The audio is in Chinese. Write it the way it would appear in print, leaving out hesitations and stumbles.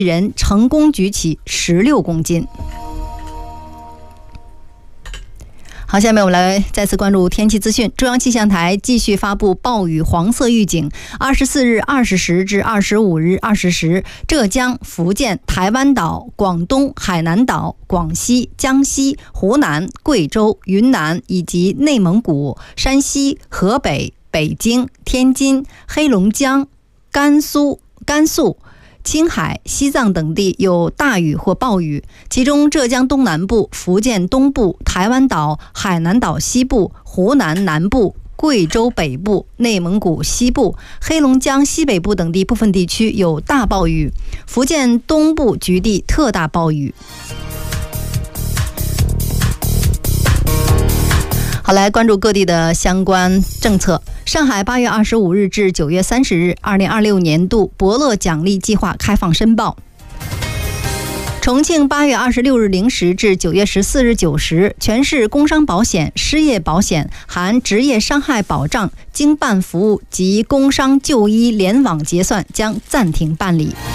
人成功举起16公斤。好，下面我们来再次关注天气资讯。中央气象台继续发布暴雨黄色预警，24日20时至25日20时，浙江、福建、台湾岛、广东、海南岛、广西、江西、湖南、贵州、云南以及内蒙古、山西、河北、北京、天津、黑龙江、甘肃、青海、西藏等地有大雨或暴雨，其中浙江东南部、福建东部、台湾岛、海南岛西部、湖南南部、贵州北部、内蒙古西部、黑龙江西北部等地部分地区有大暴雨，福建东部局地特大暴雨。好，来关注各地的相关政策。上海8月25日至9月30日2026年度伯乐奖励计划开放申报。重庆8月26日0时至9月14日9时，全市工伤保险、失业保险含职业伤害保障经办服务及工伤就医联网结算将暂停办理。